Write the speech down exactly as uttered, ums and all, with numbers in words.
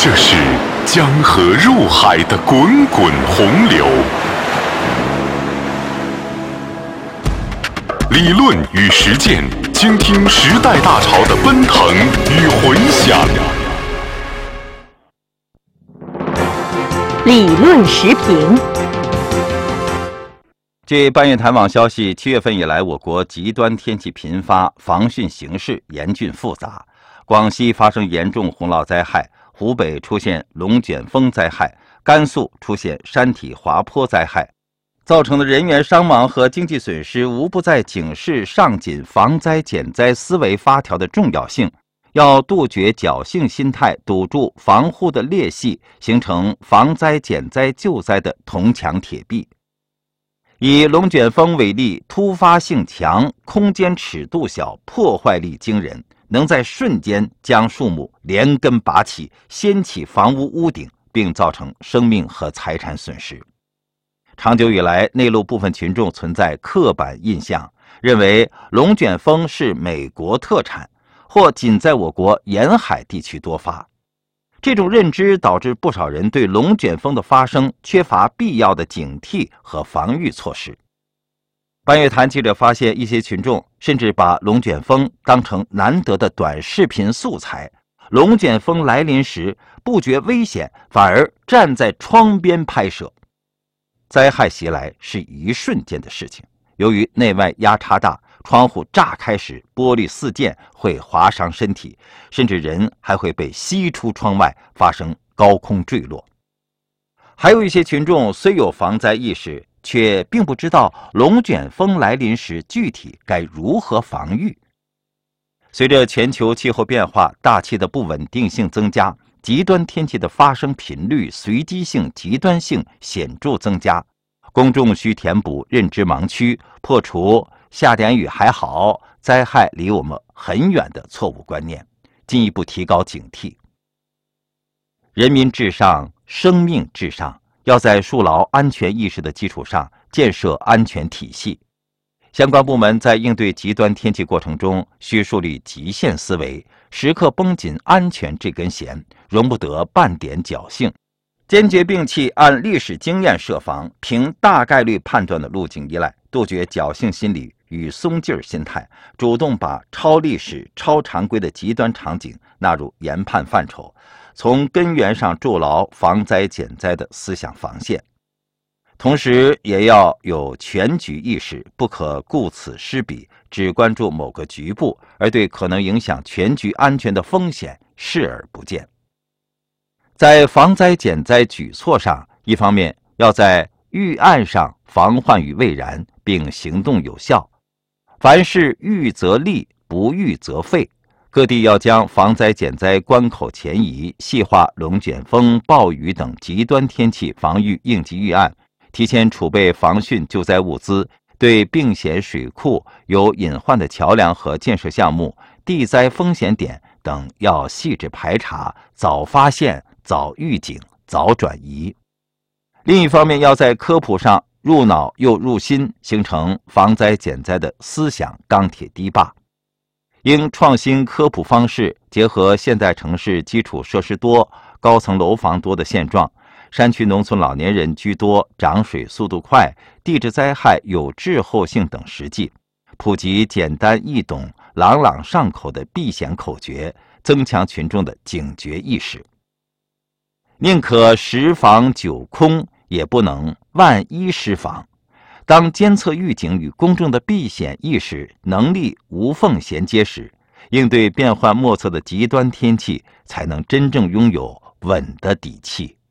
这是江河入海的滚滚洪流，理论与实践，倾听时代大潮的奔腾与回响。 理论时评。 据半月谈网消息，七月份以来，我国极端天气频发，防汛形势严峻复杂。广西发生严重洪涝灾害，湖北出现龙卷风灾害，甘肃出现山体滑坡灾害，造成的人员伤亡和经济损失，无不在警示上紧防灾减灾思维发条的重要性。要杜绝侥幸心态，堵住防护的裂隙，形成防灾减灾救灾的铜墙铁壁。以龙卷风为例，突发性强，空间尺度小，破坏力惊人，能在瞬间将树木连根拔起，掀起房屋屋顶，并造成生命和财产损失。长久以来，内陆部分群众存在刻板印象，认为龙卷风是美国特产，或仅在我国沿海地区多发。这种认知导致不少人对龙卷风的发生缺乏必要的警惕和防御措施。半月谈记者发现，一些群众甚至把龙卷风当成难得的短视频素材，龙卷风来临时不觉危险，反而站在窗边拍摄。灾害袭来是一瞬间的事情，由于内外压差大，窗户炸开时玻璃四溅，会划伤身体，甚至人还会被吸出窗外，发生高空坠落。还有一些群众虽有防灾意识，却并不知道龙卷风来临时具体该如何防御。随着全球气候变化，大气的不稳定性增加，极端天气的发生频率、随机性、极端性显著增加，公众需填补认知盲区，破除下点雨还好，灾害离我们很远的错误观念，进一步提高警惕。人民至上，生命至上，要在树牢安全意识的基础上建设安全体系。相关部门在应对极端天气过程中，需树立极限思维，时刻绷紧安全这根弦，容不得半点侥幸，坚决摒弃按历史经验设防、凭大概率判断的路径依赖，杜绝侥幸心理与松劲儿心态，主动把超历史、超常规的极端场景纳入研判范畴，从根源上筑牢防灾减灾的思想防线。同时也要有全局意识，不可顾此失彼，只关注某个局部，而对可能影响全局安全的风险视而不见。在防灾减灾举措上，一方面要在预案上防患于未然，并行动有效，凡事预则立，不预则废。各地要将防灾减灾关口前移，细化龙卷风、暴雨等极端天气防御应急预案，提前储备防汛救灾物资，对病险水库、有隐患的桥梁和建设项目、地灾风险点等要细致排查，早发现、早预警、早转移。另一方面，要在科普上入脑又入心，形成防灾减灾的思想钢铁堤坝。应创新科普方式，结合现代城市基础设施多、高层楼房多的现状，山区农村老年人居多，涨水速度快，地质灾害有滞后性等实际，普及简单易懂、朗朗上口的避险口诀，增强群众的警觉意识。宁可十防九空，也不能万一失防。当监测预警与公众的避险意识能力无缝衔接时，应对变幻莫测的极端天气才能真正拥有稳的底气。